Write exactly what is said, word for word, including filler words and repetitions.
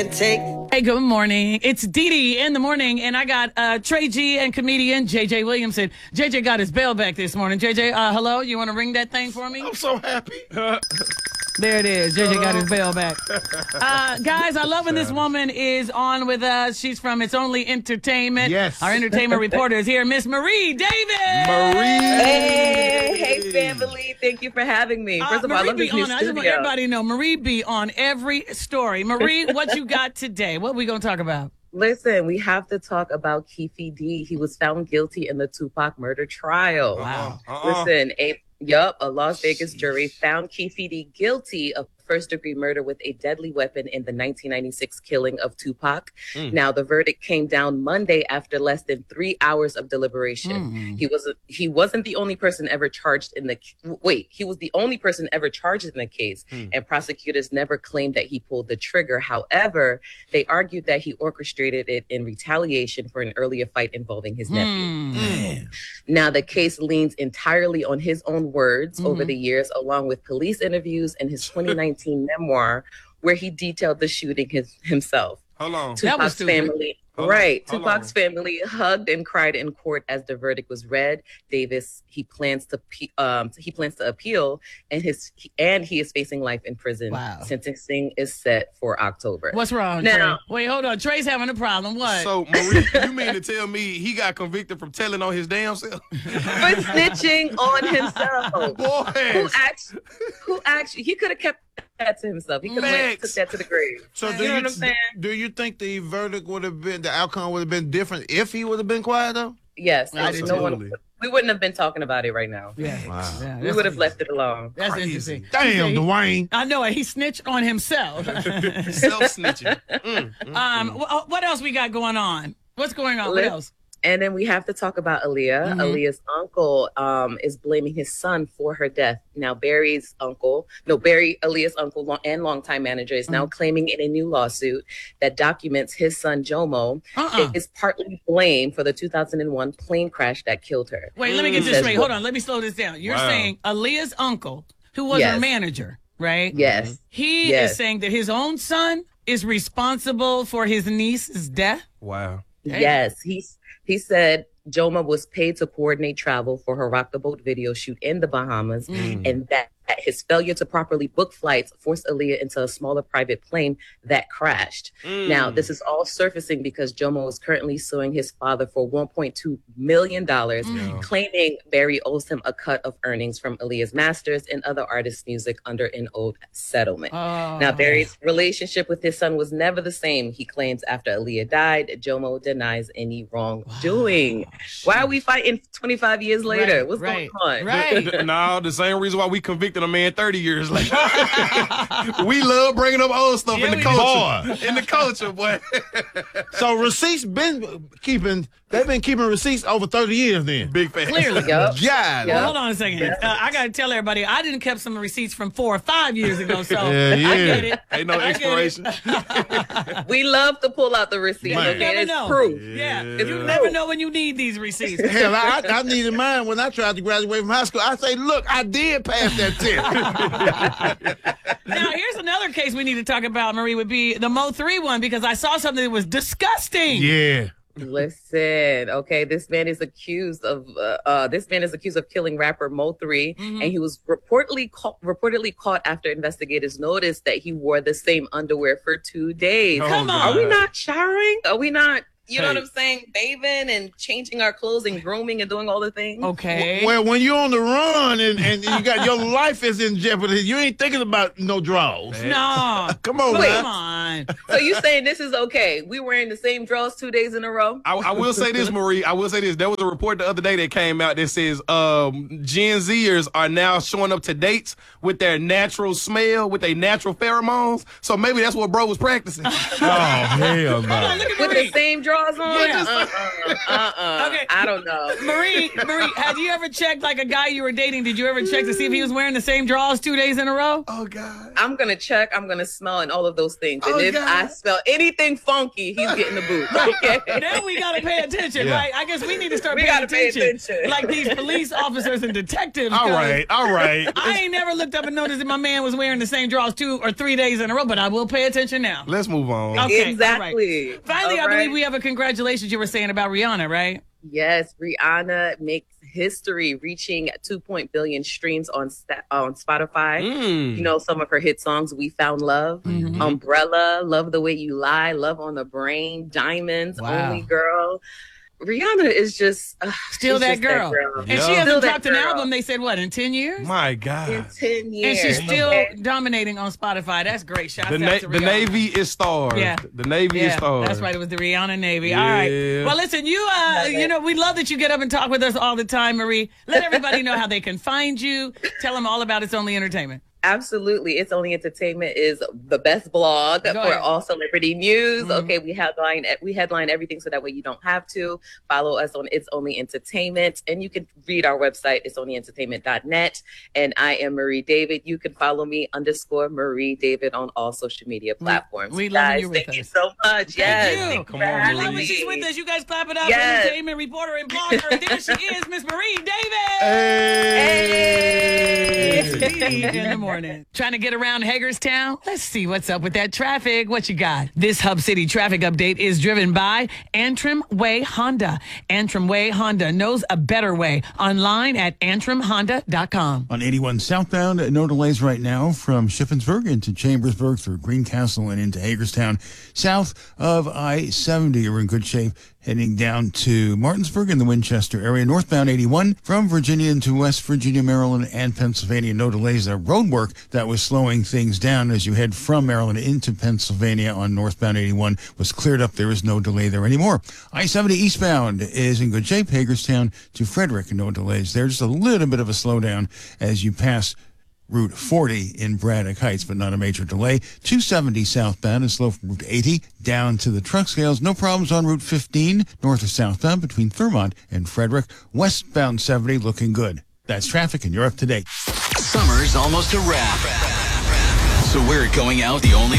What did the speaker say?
Take. Hey, good morning. It's Dee Dee in the morning, and I got uh, Trey G and comedian J J Williamson. J J got his bail back this morning. J J, uh, hello? You want to ring that thing for me? I'm so happy. There it is. J J got his bail back. Uh, guys, I love when this woman is on with us. She's from It's Only Entertainment. Yes. Our entertainment reporter is here, Miss Marie Davis. Marie. Hey, hey, family. Thank you for having me. First Uh, of all, I Marie love be this new on. I just want studio. everybody to know Marie be on every story. Marie, what you got today? What we gonna talk about? Listen, we have to talk about Keefe D. He was found guilty in the Tupac murder trial. Wow. Uh-uh. Listen, a yup, a Las Vegas jury found Keefe D guilty of first-degree murder with a deadly weapon in the nineteen ninety-six killing of Tupac. Mm. Now, the verdict came down Monday after less than three hours of deliberation. Mm. He was he wasn't the only person ever charged in the wait. He was the only person ever charged in the case, Mm. and prosecutors never claimed that he pulled the trigger. However, they argued that he orchestrated it in retaliation for an earlier fight involving his nephew. Mm. Now, the case leans entirely on his own words Mhm. over the years, along with police interviews and his twenty nineteen memoir, where he detailed the shooting his, himself. Hold on. That was Tupac's stupid. family, Hold on, right? hold Tupac's on. family hugged and cried in court as the verdict was read. Davis, he plans to pe- um he plans to appeal, and his he, and he is facing life in prison. Wow. Sentencing is set for October. What's wrong, Now- Trey? Wait, hold on. Trey's having a problem. What? So, Marie, you mean to tell me he got convicted from telling on his damn self? For snitching on himself. Who Boy. actually, who actually, he could have kept that to himself. He could have Max. took that to the grave. So do You know you, what I'm saying? do you think the verdict would have been, the outcome would have been different if he would have been quiet though? Yes, Absolutely. no one. We wouldn't have been talking about it right now. Yeah. Wow. Yeah, We that's- would have left it alone. That's Crazy. interesting. Damn, He- Dwayne. I know it. He snitched on himself. Self-snitching. Mm, mm, um, mm. wh- what else we got going on? What's going on? What Let- else? And then we have to talk about Aaliyah. Mhm. Aaliyah's uncle um, is blaming his son for her death. Now, Barry's uncle, no, Barry, Aaliyah's uncle long, and longtime manager, is now claiming in a new lawsuit that documents his son Jomo Uh-uh. is partly blamed for the two thousand one plane crash that killed her. Wait, let me get Mm. this straight. Hold on. Let me slow this down. You're Wow. saying Aaliyah's uncle, who was her Yes. manager, right? Yes. He Yes. is saying that his own son is responsible for his niece's death. Wow. Damn. Yes, he's he said Joma was paid to coordinate travel for her Rock the Boat video shoot in the Bahamas, Mm. and that his failure to properly book flights forced Aaliyah into a smaller private plane that crashed. Mm. Now, this is all surfacing because Jomo is currently suing his father for one point two million dollars, Mm. claiming Barry owes him a cut of earnings from Aaliyah's masters and other artists' music under an old settlement. Oh. Now, Barry's relationship with his son was never the same. He claims after Aaliyah died, Jomo denies any wrongdoing. Why are we fighting twenty-five years later? Right, What's right, going on? right. No, the same reason why we convicted a man thirty years later. We love bringing up old stuff Yeah, in the we culture. In the culture, boy. So receipts been keeping, they've been keeping receipts over thirty years then. Big fan. Clearly. Yup. God. Well, hold on a second. Uh, I got to tell everybody, I didn't kept some receipts from four or five years ago, so Yeah, yeah. I get it. Ain't no I get it. expiration. We love to pull out the receipt. Man. Okay, You never it's know. proof. Yeah, Yeah. you never know when you need these receipts. Hell, I, I needed mine when I tried to graduate from high school. I say, look, I did pass that test. Now, here's another case we need to talk about, Marie, would be the Mo three one, because I saw something that was disgusting. Yeah. Listen, okay, this man is accused of uh, uh this man is accused of killing rapper Mo three, Mhm. and he was reportedly caught reportedly caught after investigators noticed that he wore the same underwear for two days. Oh, Come on. Are we not showering? Are we not, you know Hey. what I'm saying, bathing and changing our clothes and grooming and doing all the things? Okay. Well, when you're on the run and, and you got your life is in jeopardy, you ain't thinking about no draws. No. Come on, Wait. Come man. on. So you saying this is okay? We wearing the same drawers two days in a row? I, I will say this, Marie. I will say this. There was a report the other day that came out that says um, Gen Zers are now showing up to dates with their natural smell, with their natural pheromones. So maybe that's what bro was practicing. Oh, hell no. Look at With Marie. the same draws on? Yeah. Uh-uh. Uh-uh. Okay. I don't know. Marie, Marie, had you ever checked like a guy you were dating? Did you ever check to see if he was wearing the same drawers two days in a row? Oh God. I'm gonna check. I'm gonna smell and all of those things. And Oh, if God. I smell anything funky, he's getting the boot. Okay. Now we gotta pay attention, Yeah. right? I guess we need to start We paying gotta pay attention. attention. Like these police officers and detectives. All 'cause right. All right. I ain't never looked up and noticed that my man was wearing the same drawers two or three days in a row, but I will pay attention now. Let's move on. Okay, Exactly. all right. Finally, All I believe right. we have a congratulations you were saying about Rihanna, right? Yes, Rihanna makes history, reaching two point billion streams on sta- on Spotify. Mm. You know some of her hit songs: "We Found Love," Mhm. "Umbrella," "Love the Way You Lie," "Love on the Brain," "Diamonds," Wow. "Only Girl." Rihanna is just uh, Still she's that just girl. girl. And Yeah. she Still hasn't that dropped an girl. album, they said, what, in ten years? My In God. ten years. And she's still Okay. dominating on Spotify. That's great. Shout The, out na- to the Rihanna. Navy is stars. Yeah. The Navy is Yeah, stars. that's right. It was the Rihanna Navy. Yeah. All right. Well, listen, you uh, Love you it. know, we love that you get up and talk with us all the time, Marie. Let everybody know how they can find you. Tell them all about It's Only Entertainment. Absolutely. It's Only Entertainment is the best blog Go for ahead. all celebrity news. Mhm. Okay, we headline we headline everything so that way you don't have to. Follow us on It's Only Entertainment, and you can read our website, it's only entertainment dot net. And I am Marie David. You can follow me underscore Marie David on all social media platforms. we love Guys, you with thank you us. so much. Yes. Thank you. Thank you Come for on, I having love when Marie. she's with me. us. You guys clap it up. Yes. Entertainment reporter and blogger. There she is, Miss Marie David. Hey. It's me in the morning. Trying to get around Hagerstown? Let's see what's up with that traffic. What you got? This Hub City traffic update is driven by Antrim Way Honda. Antrim Way Honda knows a better way. Online at antrim honda dot com. On eighty-one southbound, no delays right now from Shippensburg into Chambersburg through Greencastle and into Hagerstown. South of I seventy, you're in good shape. Heading down to Martinsburg in the Winchester area. Northbound eighty-one from Virginia into West Virginia, Maryland, and Pennsylvania. No delays. There road work that was slowing things down as you head from Maryland into Pennsylvania on northbound eighty-one was cleared up. There is no delay there anymore. I seventy eastbound is in good shape. Hagerstown to Frederick, no delays there. Just a little bit of a slowdown as you pass Route forty in Braddock Heights, but not a major delay. two seventy southbound is slow from Route eighty down to the truck scales. No problems on Route fifteen, north or southbound between Thurmont and Frederick. Westbound seventy looking good. That's traffic, and you're up to date. Summer's almost a wrap. So we're going out the only